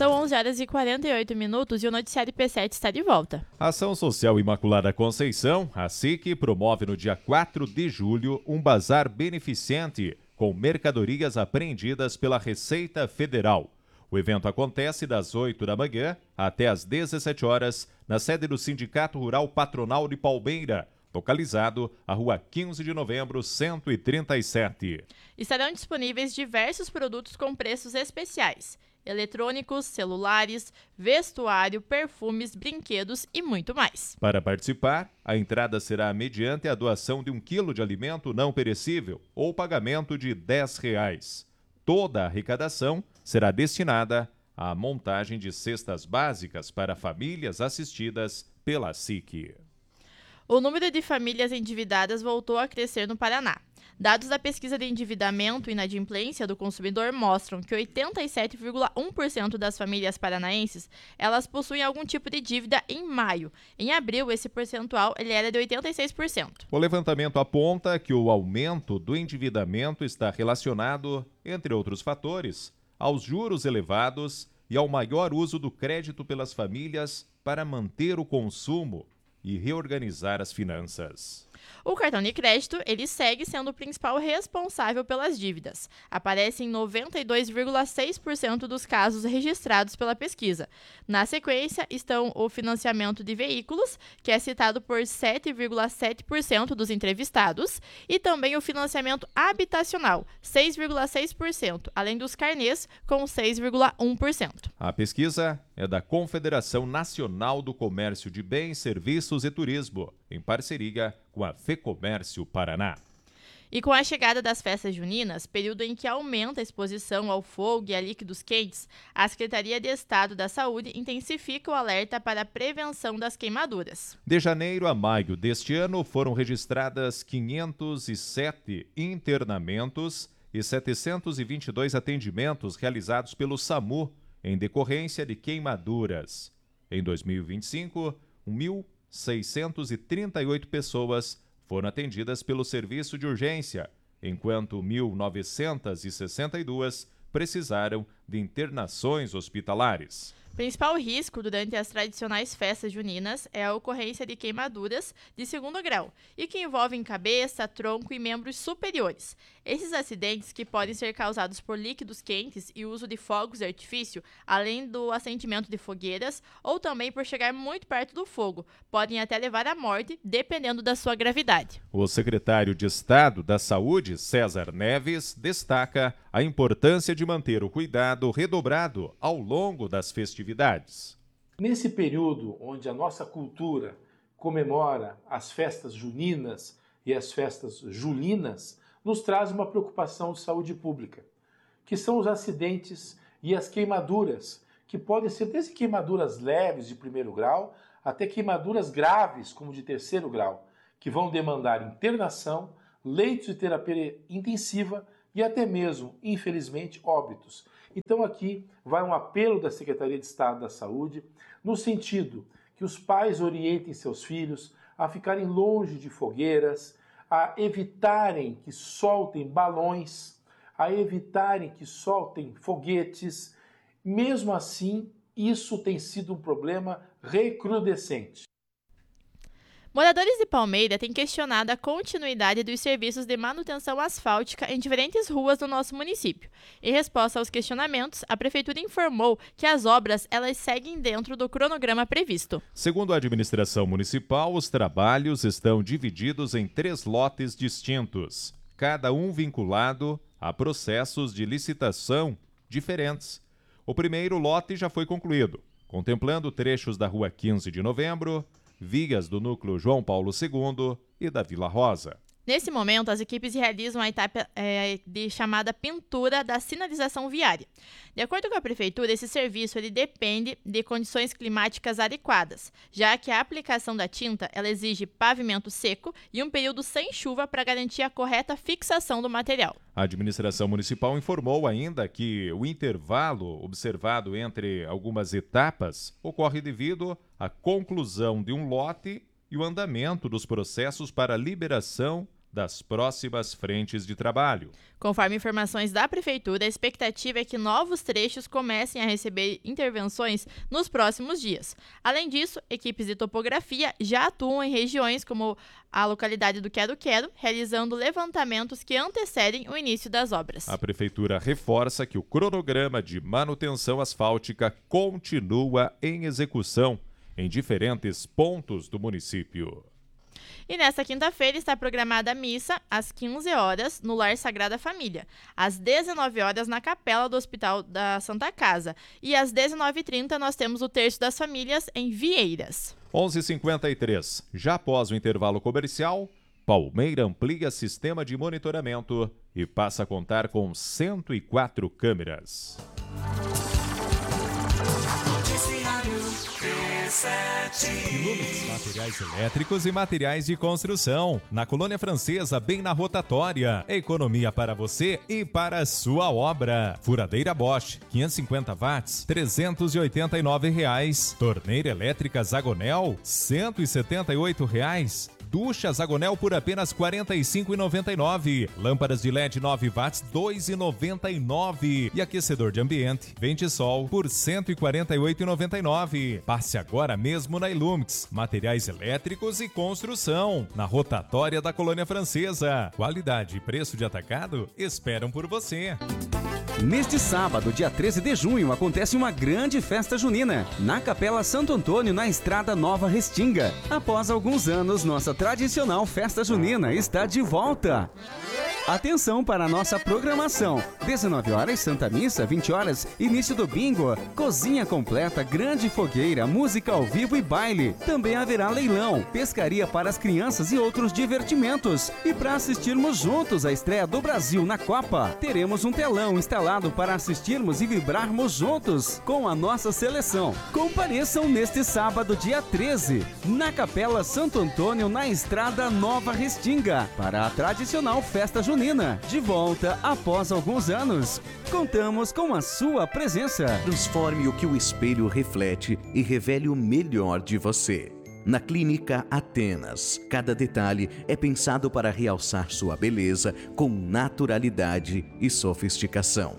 São 11 horas e 48 minutos e o Noticiário P7 está de volta. A Ação Social Imaculada Conceição, a SIC, promove no dia 4 de julho um bazar beneficente com mercadorias apreendidas pela Receita Federal. O evento acontece das 8 da manhã até às 17 horas na sede do Sindicato Rural Patronal de Palmeira, localizado à Rua 15 de Novembro, 137. Estarão disponíveis diversos produtos com preços especiais: eletrônicos, celulares, vestuário, perfumes, brinquedos e muito mais. Para participar, a entrada será mediante a doação de 1 quilo de alimento não perecível ou pagamento de R$10. Toda a arrecadação será destinada à montagem de cestas básicas para famílias assistidas pela SIC. O número de famílias endividadas voltou a crescer no Paraná. Dados da pesquisa de endividamento e inadimplência do consumidor mostram que 87,1% das famílias paranaenses elas possuem algum tipo de dívida em maio. Em abril, esse percentual ele era de 86%. O levantamento aponta que o aumento do endividamento está relacionado, entre outros fatores, aos juros elevados e ao maior uso do crédito pelas famílias para manter o consumo e reorganizar as finanças. O cartão de crédito, ele segue sendo o principal responsável pelas dívidas. Aparece em 92,6% dos casos registrados pela pesquisa. Na sequência, estão o financiamento de veículos, que é citado por 7,7% dos entrevistados, e também o financiamento habitacional, 6,6%, além dos carnês, com 6,1%. A pesquisa é da Confederação Nacional do Comércio de Bens, Serviços e Turismo, em parceria com a FEComércio Paraná. E com a chegada das festas juninas, período em que aumenta a exposição ao fogo e a líquidos quentes, a Secretaria de Estado da Saúde intensifica o alerta para a prevenção das queimaduras. De janeiro a maio deste ano, foram registradas 507 internamentos e 722 atendimentos realizados pelo SAMU em decorrência de queimaduras. Em 2025, 1.638 pessoas foram atendidas pelo serviço de urgência, enquanto 1.962 precisaram de internações hospitalares. O principal risco durante as tradicionais festas juninas é a ocorrência de queimaduras de segundo grau e que envolvem cabeça, tronco e membros superiores. Esses acidentes, que podem ser causados por líquidos quentes e uso de fogos de artifício, além do acendimento de fogueiras ou também por chegar muito perto do fogo, podem até levar à morte, dependendo da sua gravidade. O secretário de Estado da Saúde, César Neves, destaca a importância de manter o cuidado redobrado ao longo das festividades. Nesse período onde a nossa cultura comemora as festas juninas e as festas julinas, nos traz uma preocupação de saúde pública, que são os acidentes e as queimaduras, que podem ser desde queimaduras leves de primeiro grau até queimaduras graves, como de terceiro grau, que vão demandar internação, leitos de terapia intensiva e até mesmo, infelizmente, óbitos. Então aqui vai um apelo da Secretaria de Estado da Saúde, no sentido que os pais orientem seus filhos a ficarem longe de fogueiras, a evitarem que soltem balões, a evitarem que soltem foguetes. Mesmo assim, isso tem sido um problema recrudescente. Moradores de Palmeira têm questionado a continuidade dos serviços de manutenção asfáltica em diferentes ruas do nosso município. Em resposta aos questionamentos, a Prefeitura informou que as obras elas seguem dentro do cronograma previsto. Segundo a administração municipal, os trabalhos estão divididos em 3 lotes distintos, cada um vinculado a processos de licitação diferentes. O primeiro lote já foi concluído, contemplando trechos da Rua 15 de Novembro, vias do núcleo João Paulo II e da Vila Rosa. Nesse momento, as equipes realizam a etapa de chamada pintura da sinalização viária. De acordo com a Prefeitura, esse serviço ele depende de condições climáticas adequadas, já que a aplicação da tinta ela exige pavimento seco e um período sem chuva para garantir a correta fixação do material. A administração municipal informou ainda que o intervalo observado entre algumas etapas ocorre devido à conclusão de um lote e o andamento dos processos para liberação das próximas frentes de trabalho. Conforme informações da Prefeitura, a expectativa é que novos trechos comecem a receber intervenções nos próximos dias. Além disso, equipes de topografia já atuam em regiões como a localidade do Quero-Quero, realizando levantamentos que antecedem o início das obras. A Prefeitura reforça que o cronograma de manutenção asfáltica continua em execução em diferentes pontos do município. E nesta quinta-feira está programada a missa às 15 horas no Lar Sagrada Família, às 19 horas na Capela do Hospital da Santa Casa e às 19h30 nós temos o Terço das Famílias em Vieiras. 11h53. Já após o intervalo comercial, Palmeira amplia sistema de monitoramento e passa a contar com 104 câmeras. Lumix Materiais Elétricos e Materiais de Construção. Na Colônia Francesa, bem na rotatória. Economia para você e para a sua obra. Furadeira Bosch, 550 watts, R$ 389. Torneira elétrica Zagonel, R$ 178. Ducha Zagonel por apenas R$ 45,99. Lâmpadas de LED 9 watts, R$ 2,99. E aquecedor de ambiente Ventisol por R$ 148,99. Passe agora mesmo na Ilumix, materiais elétricos e construção, na rotatória da Colônia Francesa. Qualidade e preço de atacado esperam por você. Neste sábado, dia 13 de junho, acontece uma grande festa junina na Capela Santo Antônio, na Estrada Nova Restinga. Após alguns anos, nossa tradicional festa junina está de volta. Atenção para a nossa programação. 19 horas, Santa Missa, 20 horas, início do bingo, cozinha completa, grande fogueira, música ao vivo e baile. Também haverá leilão, pescaria para as crianças e outros divertimentos. E para assistirmos juntos à estreia do Brasil na Copa, teremos um telão instalado para assistirmos e vibrarmos juntos com a nossa seleção. Compareçam neste sábado, dia 13, na Capela Santo Antônio, na Estrada Nova Restinga, para a tradicional festa junina. De volta após alguns anos. Contamos com a sua presença. Transforme o que o espelho reflete e revele o melhor de você. Na Clínica Atenas, cada detalhe é pensado para realçar sua beleza com naturalidade e sofisticação.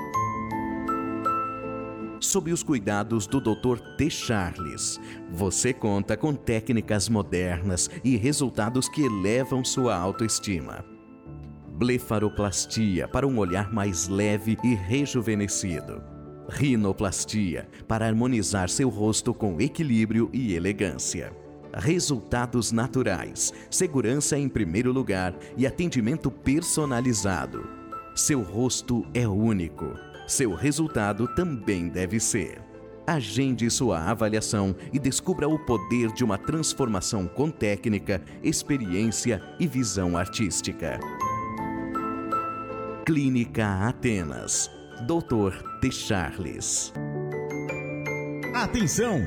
Sob os cuidados do Dr. T. Charles, você conta com técnicas modernas e resultados que elevam sua autoestima. Blefaroplastia para um olhar mais leve e rejuvenescido. Rinoplastia para harmonizar seu rosto com equilíbrio e elegância. Resultados naturais, segurança em primeiro lugar e atendimento personalizado. Seu rosto é único. Seu resultado também deve ser. Agende sua avaliação e descubra o poder de uma transformação com técnica, experiência e visão artística. Clínica Atenas, Dr. T. Charles. Atenção!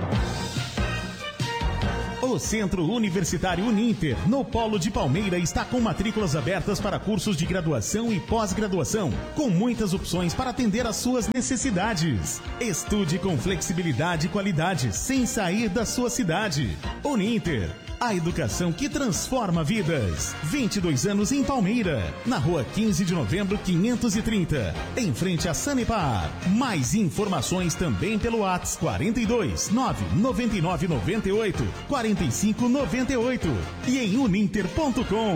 O Centro Universitário Uninter, no Polo de Palmeira, está com matrículas abertas para cursos de graduação e pós-graduação, com muitas opções para atender às suas necessidades. Estude com flexibilidade e qualidade, sem sair da sua cidade. Uninter, a educação que transforma vidas. 22 anos em Palmeira, na rua 15 de novembro, 530, em frente a Sanepar. Mais informações também pelo WhatsApp 42 999 98 45 98 e em uninter.com.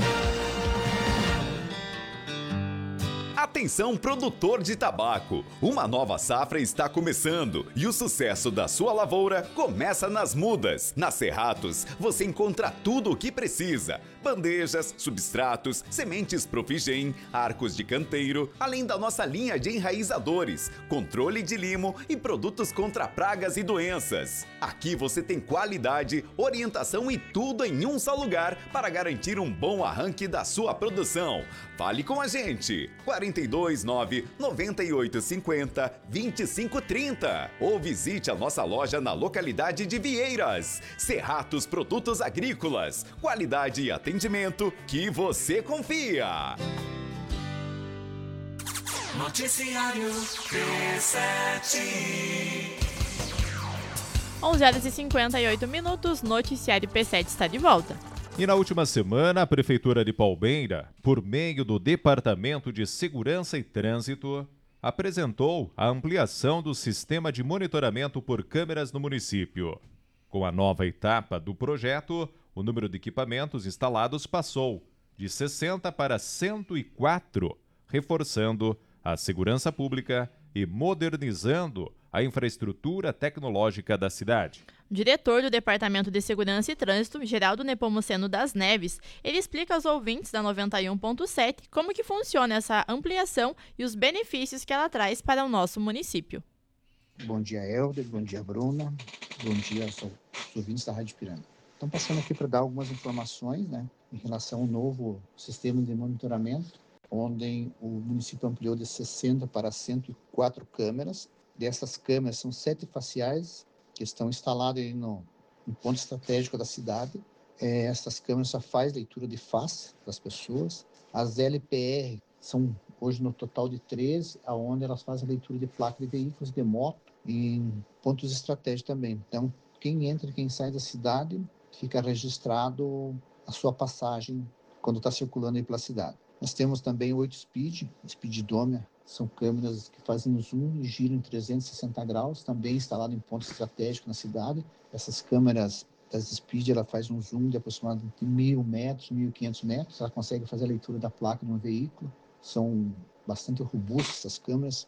Atenção, produtor de tabaco! Uma nova safra está começando e o sucesso da sua lavoura começa nas mudas. Na Cerratos, você encontra tudo o que precisa: bandejas, substratos, sementes Profigem, arcos de canteiro, além da nossa linha de enraizadores, controle de limo e produtos contra pragas e doenças. Aqui você tem qualidade, orientação e tudo em um só lugar para garantir um bom arranque da sua produção. Fale com a gente! 429 9850 2530 ou visite a nossa loja na localidade de Vieiras. Cerratos Produtos Agrícolas, qualidade e atendimento que você confia. Noticiário P7. 11 horas e 58 minutos, Noticiário P7 está de volta. E na última semana, a Prefeitura de Palmeira, por meio do Departamento de Segurança e Trânsito, apresentou a ampliação do sistema de monitoramento por câmeras no município. Com a nova etapa do projeto, o número de equipamentos instalados passou de 60 para 104, reforçando a segurança pública e modernizando a infraestrutura tecnológica da cidade. O diretor do Departamento de Segurança e Trânsito, Geraldo Nepomuceno das Neves, ele explica aos ouvintes da 91.7 como que funciona essa ampliação e os benefícios que ela traz para o nosso município. Bom dia, Helder. Bom dia, Bruna. Bom dia aos ouvintes da Rádio Piranga. Estão passando aqui para dar algumas informações, em relação ao novo sistema de monitoramento, onde o município ampliou de 60 para 104 câmeras. Dessas câmeras, são 7 faciais que estão instaladas aí no ponto estratégico da cidade. Essas câmeras só fazem leitura de face das pessoas. As LPR são hoje no total de 13, onde elas fazem a leitura de placa de veículos, de moto, em pontos estratégicos também. Então, quem entra e quem sai da cidade, fica registrado a sua passagem quando está circulando aí pela cidade. Nós temos também 8 speedometer, são câmeras que fazem zoom e giram em 360 graus, também instalado em pontos estratégicos na cidade. Essas câmeras das Speed, ela faz um zoom de aproximadamente 1.000 metros, 1.500 metros, ela consegue fazer a leitura da placa de um veículo. São bastante robustas essas câmeras,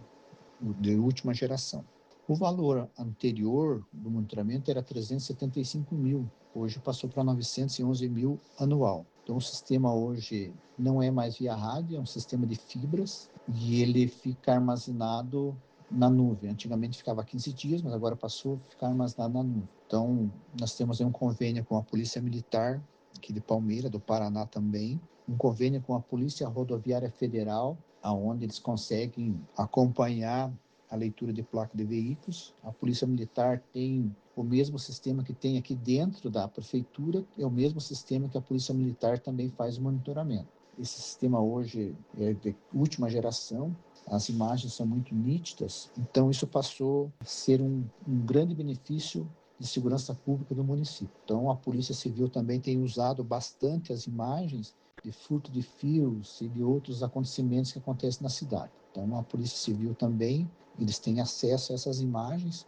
de última geração. O valor anterior do monitoramento era 375 mil, hoje passou para 911 mil anual. Então o sistema hoje não é mais via rádio, é um sistema de fibras e ele fica armazenado na nuvem. Antigamente ficava 15 dias, mas agora passou a ficar armazenado na nuvem. Então nós temos aí um convênio com a Polícia Militar, aqui de Palmeira, do Paraná também, um convênio com a Polícia Rodoviária Federal, onde eles conseguem acompanhar a leitura de placa de veículos. A Polícia Militar tem o mesmo sistema que tem aqui dentro da Prefeitura, é o mesmo sistema que a Polícia Militar também faz o monitoramento. Esse sistema hoje é de última geração, as imagens são muito nítidas, então isso passou a ser um grande benefício de segurança pública do município. Então a Polícia Civil também tem usado bastante as imagens de furto de fios e de outros acontecimentos que acontecem na cidade. Então a Polícia Civil também, eles têm acesso a essas imagens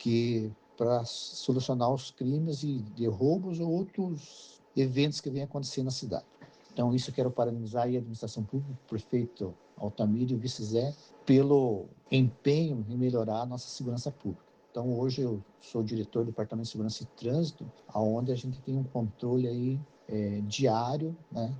para solucionar os crimes de roubos ou outros eventos que vêm acontecendo na cidade. Então isso eu quero parabenizar aí a administração pública, o prefeito Altamir e o vice-Zé, pelo empenho em melhorar a nossa segurança pública. Então hoje eu sou diretor do Departamento de Segurança e Trânsito, onde a gente tem um controle aí diário,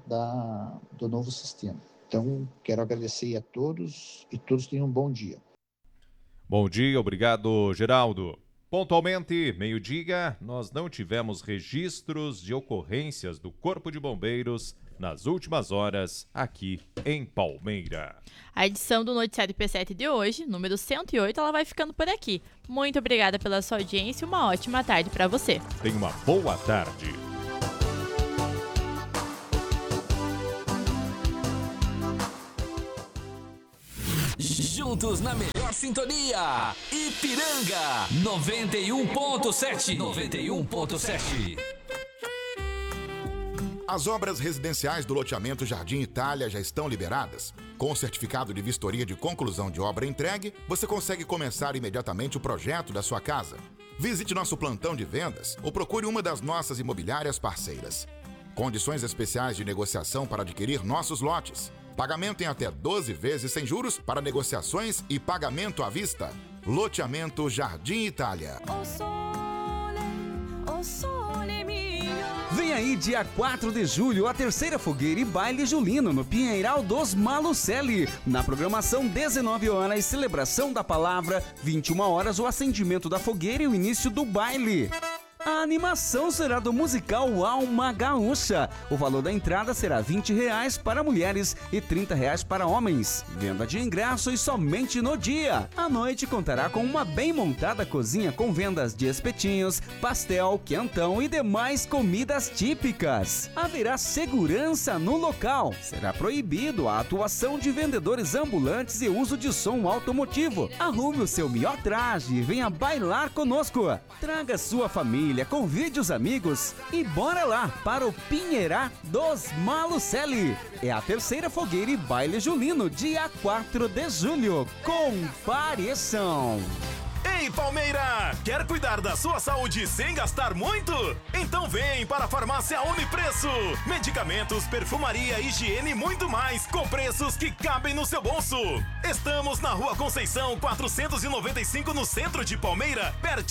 do novo sistema. Então quero agradecer a todos e todos tenham um bom dia. Bom dia, obrigado, Geraldo. Pontualmente, meio-dia, nós não tivemos registros de ocorrências do Corpo de Bombeiros nas últimas horas aqui em Palmeira. A edição do Noticiário P7 de hoje, número 108, ela vai ficando por aqui. Muito obrigada pela sua audiência e uma ótima tarde para você. Tenha uma boa tarde. Juntos na melhor sintonia, Ipiranga 91.7. 91.7. As obras residenciais do loteamento Jardim Itália já estão liberadas. Com o certificado de vistoria de conclusão de obra entregue, você consegue começar imediatamente o projeto da sua casa. Visite nosso plantão de vendas ou procure uma das nossas imobiliárias parceiras. Condições especiais de negociação para adquirir nossos lotes. Pagamento em até 12 vezes sem juros para negociações e pagamento à vista. Loteamento Jardim Itália. Vem aí, dia 4 de julho, a terceira fogueira e baile julino no Pinheiral dos Malucelli. Na programação, 19 horas, celebração da palavra, 21 horas, o acendimento da fogueira e o início do baile. A animação será do musical Alma Gaúcha. O valor da entrada será R$20 para mulheres e R$30 para homens. Venda de ingressos somente no dia. A noite contará com uma bem montada cozinha com vendas de espetinhos, pastel, quentão e demais comidas típicas. Haverá segurança no local. Será proibido a atuação de vendedores ambulantes e uso de som automotivo. Arrume o seu melhor traje e venha bailar conosco. Traga sua família família, convide os amigos e bora lá para o Pinheirá dos Malucelli. É a terceira fogueira e baile julino, dia 4 de julho. Compareçam! Ei, Palmeira! Quer cuidar da sua saúde sem gastar muito? Então vem para a Farmácia Unipreço. Medicamentos, perfumaria, higiene e muito mais, com preços que cabem no seu bolso. Estamos na Rua Conceição, 495, no centro de Palmeira, pertinho